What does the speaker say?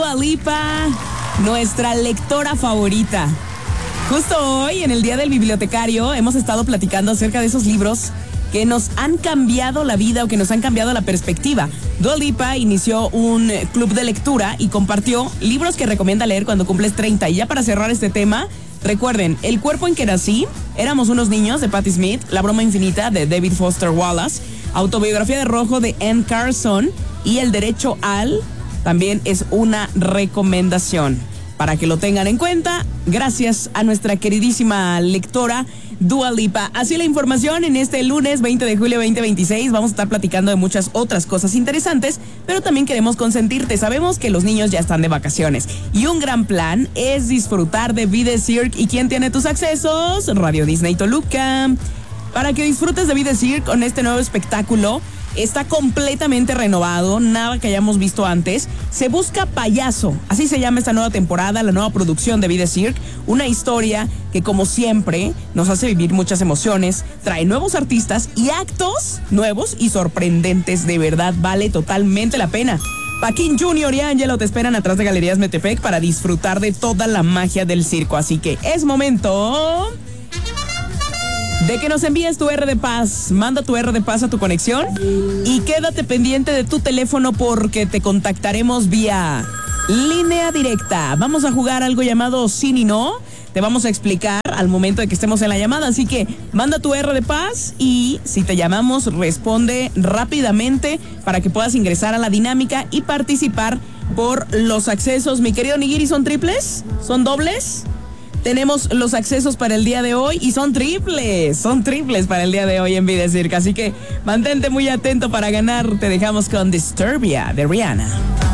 Dua Lipa, nuestra lectora favorita. Justo hoy, en el Día del Bibliotecario, hemos estado platicando acerca de esos libros que nos han cambiado la vida o que nos han cambiado la perspectiva. Dua Lipa inició un club de lectura y compartió libros que recomienda leer cuando cumples 30. Y ya para cerrar este tema, recuerden, El cuerpo en que nací, Éramos unos niños, de Patti Smith, La broma infinita, de David Foster Wallace, Autobiografía de Rojo, de Anne Carson, y El derecho al, también es una recomendación para que lo tengan en cuenta, gracias a nuestra queridísima lectora Dua Lipa. Así la información en este lunes 20 de julio 2026. Vamos a estar platicando de muchas otras cosas interesantes, pero también queremos consentirte. Sabemos que los niños ya están de vacaciones y un gran plan es disfrutar de Be The Cirque. ¿Y quién tiene tus accesos? Radio Disney Toluca. Para que disfrutes de Be The Cirque con este nuevo espectáculo. Está completamente renovado, nada que hayamos visto antes. Se busca payaso, así se llama esta nueva temporada, la nueva producción de Be The Cirque. Una historia que, como siempre, nos hace vivir muchas emociones, trae nuevos artistas y actos nuevos y sorprendentes. De verdad, vale totalmente la pena. Paquín Jr. y Angelo te esperan atrás de Galerías Metepec para disfrutar de toda la magia del circo. Así que es momento de que nos envíes tu R de Paz. Manda tu R de Paz a tu conexión y quédate pendiente de tu teléfono porque te contactaremos vía línea directa. Vamos a jugar algo llamado sí ni no. Te vamos a explicar al momento de que estemos en la llamada, así que manda tu R de Paz y si te llamamos responde rápidamente para que puedas ingresar a la dinámica y participar por los accesos. Mi querido Nigiri, ¿son triples? ¿Son dobles? Tenemos los accesos para el día de hoy y son triples para el día de hoy en Be The Cirque. Así que mantente muy atento para ganar. Te dejamos con Disturbia de Rihanna.